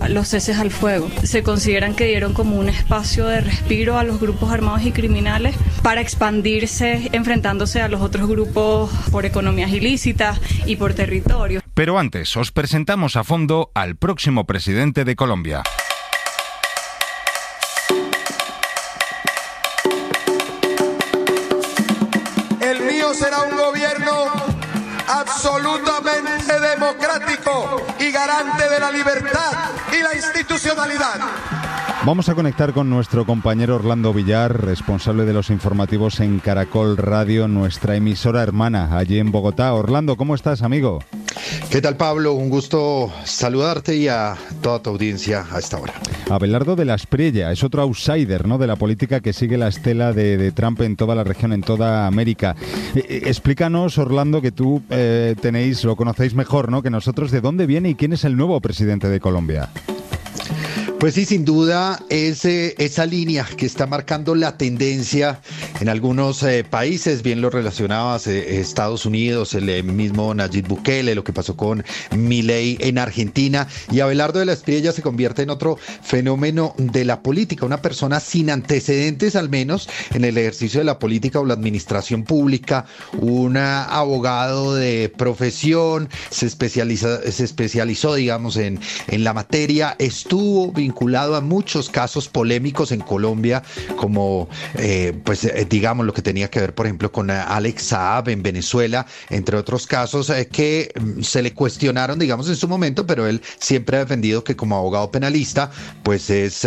los ceses al fuego. Se consideran que dieron como un espacio de respiro a los grupos armados y criminales para expandirse, enfrentándose a los otros grupos por economías ilícitas y por territorio. Pero antes, os presentamos a fondo al próximo presidente de Colombia. El mío será un gobierno absolutamente democrático y garante de la libertad y la institucionalidad. Vamos a conectar con nuestro compañero Orlando Villar, responsable de los informativos en Caracol Radio, nuestra emisora hermana allí en Bogotá. Orlando, ¿cómo estás, amigo? ¿Qué tal, Pablo? Un gusto saludarte y a toda tu audiencia a esta hora. Abelardo de la Espriella es otro outsider, ¿no?, de la política que sigue la estela de Trump en toda la región, en toda América. Explícanos, Orlando, que tú lo conocéis mejor, ¿no?, que nosotros, ¿de dónde viene y quién es el nuevo presidente de Colombia? Pues sí, sin duda es esa línea que está marcando la tendencia en algunos países, bien lo relacionabas, Estados Unidos, el mismo Nayib Bukele, lo que pasó con Milei en Argentina, y Abelardo de la Espriella se convierte en otro fenómeno de la política, una persona sin antecedentes al menos en el ejercicio de la política o la administración pública, un abogado de profesión, se especializó, digamos, en la materia, estuvo vinculado a muchos casos polémicos en Colombia, como digamos lo que tenía que ver, por ejemplo, con Alex Saab en Venezuela, entre otros casos que se le cuestionaron, digamos, en su momento, pero él siempre ha defendido que como abogado penalista, pues es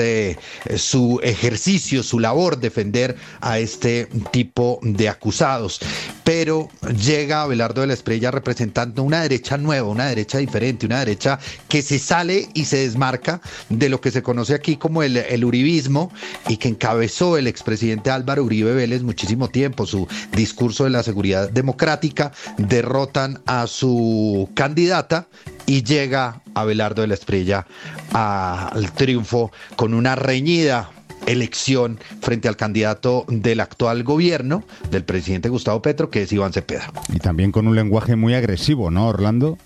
su ejercicio, su labor defender a este tipo de acusados. Pero llega Abelardo de la Espriella representando una derecha nueva, una derecha diferente, una derecha que se sale y se desmarca de lo que se conoce aquí como el uribismo y que encabezó el expresidente Álvaro Uribe Vélez muchísimo tiempo. Su discurso de la seguridad democrática, derrotan a su candidata y llega Abelardo de la Espriella al triunfo con una reñida elección frente al candidato del actual gobierno, del presidente Gustavo Petro, que es Iván Cepeda. Y también con un lenguaje muy agresivo, ¿no, Orlando?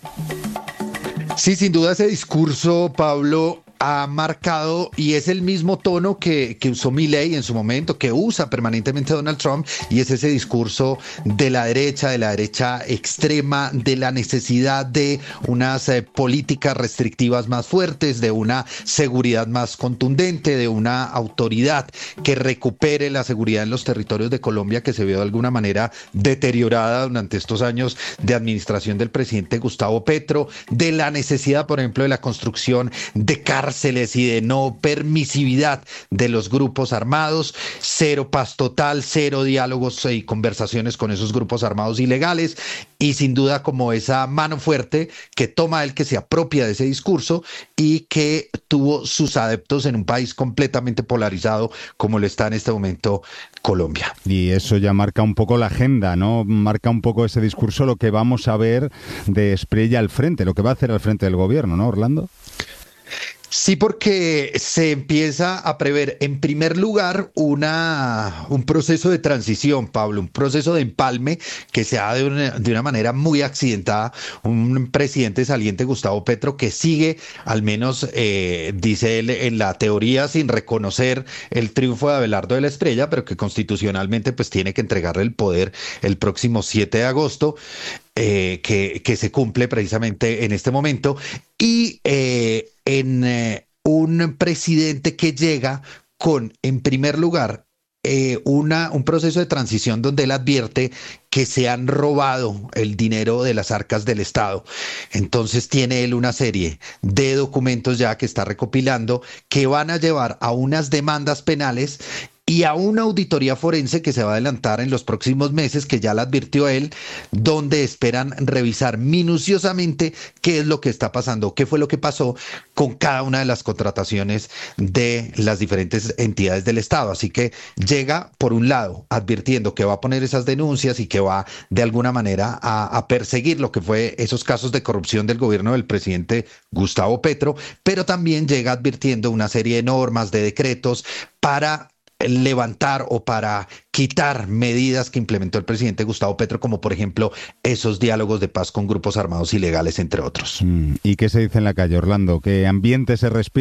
Sí, sin duda ese discurso, Pablo, ha marcado y es el mismo tono que usó Milei en su momento, que usa permanentemente Donald Trump, y es ese discurso de la derecha extrema, de la necesidad de unas políticas restrictivas más fuertes, de una seguridad más contundente, de una autoridad que recupere la seguridad en los territorios de Colombia, que se vio de alguna manera deteriorada durante estos años de administración del presidente Gustavo Petro, de la necesidad, por ejemplo, de la construcción de cárceles y de no permisividad de los grupos armados, cero paz total, cero diálogos y conversaciones con esos grupos armados ilegales, y sin duda como esa mano fuerte que toma él, que se apropia de ese discurso y que tuvo sus adeptos en un país completamente polarizado como lo está en este momento Colombia. Y eso ya marca un poco la agenda, ¿no? Marca un poco ese discurso, lo que vamos a ver de Espriella al frente, lo que va a hacer al frente del gobierno, ¿no, Orlando? Sí, porque se empieza a prever, en primer lugar, un proceso de transición, Pablo, un proceso de empalme que se da de una manera muy accidentada. Un presidente saliente, Gustavo Petro, que sigue, al menos dice él en la teoría, sin reconocer el triunfo de Abelardo de la Espriella, pero que constitucionalmente pues tiene que entregarle el poder el próximo 7 de agosto. Que se cumple precisamente en este momento, y un presidente que llega con, en primer lugar, un proceso de transición donde él advierte que se han robado el dinero de las arcas del Estado. Entonces tiene él una serie de documentos ya que está recopilando que van a llevar a unas demandas penales y a una auditoría forense que se va a adelantar en los próximos meses, que ya la advirtió él, donde esperan revisar minuciosamente qué es lo que está pasando, qué fue lo que pasó con cada una de las contrataciones de las diferentes entidades del Estado. Así que llega, por un lado, advirtiendo que va a poner esas denuncias y que va de alguna manera a perseguir lo que fue esos casos de corrupción del gobierno del presidente Gustavo Petro, pero también llega advirtiendo una serie de normas, de decretos para levantar o para quitar medidas que implementó el presidente Gustavo Petro, como por ejemplo esos diálogos de paz con grupos armados ilegales, entre otros. ¿Y qué se dice en la calle, Orlando? ¿Qué ambiente se respira?